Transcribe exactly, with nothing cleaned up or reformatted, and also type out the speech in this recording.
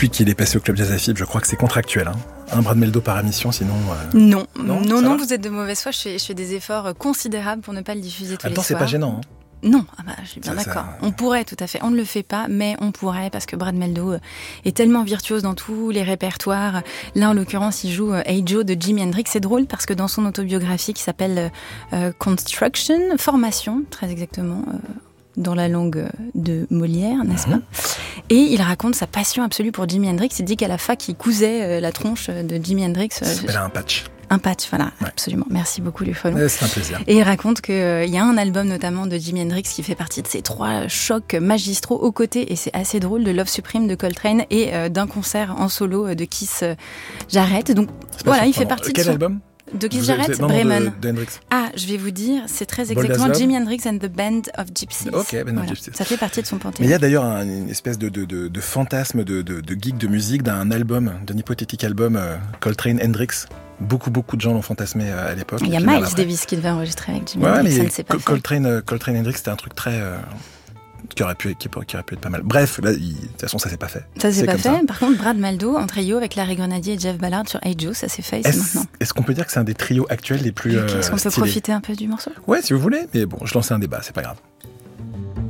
depuis qu'il est passé au Club Jazz A F I B, je crois que c'est contractuel. Hein. Un Brad Mehldau par émission, sinon... Euh... Non, non, non, non vous êtes de mauvaise foi. Je fais, je fais des efforts considérables pour ne pas le diffuser tous Attends, les soirs. c'est pas gênant, hein. Non, ah bah, je suis bien ça, d'accord. Ça... On pourrait, tout à fait. On ne le fait pas, mais on pourrait, parce que Brad Mehldau est tellement virtuose dans tous les répertoires. Là, en l'occurrence, il joue Hey Joe de Jimi Hendrix. C'est drôle, parce que dans son autobiographie qui s'appelle euh, Construction, Formation, très exactement, euh, dans la langue de Molière, n'est-ce mm-hmm. pas ? Et il raconte sa passion absolue pour Jimi Hendrix. Il dit qu'à la fac, il cousait euh, la tronche de Jimi Hendrix. Ça s'appelle un patch. Un patch, voilà, ouais. absolument. Merci beaucoup, Lufolon. Ouais, c'est un plaisir. Et il raconte qu'il euh, y a un album notamment de Jimi Hendrix qui fait partie de ces trois chocs magistraux aux côtés, et c'est assez drôle, de Love Supreme de Coltrane et euh, d'un concert en solo de Keith euh, Jarrett. Donc voilà, il fait partie Quel de son... album de Keith Jarrett, Bremen. De, de Hendrix. Ah, je vais vous dire, c'est très exactement Jimi Hendrix and the Band of Gypsies. Ok, Band voilà. of Gypsies. Ça fait partie de son panthéon. Mais il y a d'ailleurs un, une espèce de, de, de, de fantasme de, de, de geek de musique d'un album, d'un hypothétique album euh, Coltrane Hendrix. Beaucoup, beaucoup de gens l'ont fantasmé à l'époque. Il y a Miles Davis qui devait enregistrer avec Jimi ouais, Hendrix, mais ça ne s'est pas Col- Coltrane, euh, Coltrane Hendrix, c'était un truc très... Euh, qui aurait, pu, qui, qui aurait pu être pas mal. Bref, là, il, de toute façon, ça s'est pas fait. Ça s'est c'est pas fait. Ça. Par contre, Brad Mehldau en trio avec Larry Grenadier et Jeff Ballard sur Hey Joe, ça s'est fait, est-ce, c'est maintenant. Est-ce qu'on peut dire que c'est un des trios actuels les plus okay, Est-ce qu'on euh, peut stylés. profiter un peu du morceau ? Ouais, si vous voulez. Mais bon, je lançais un débat, c'est pas grave.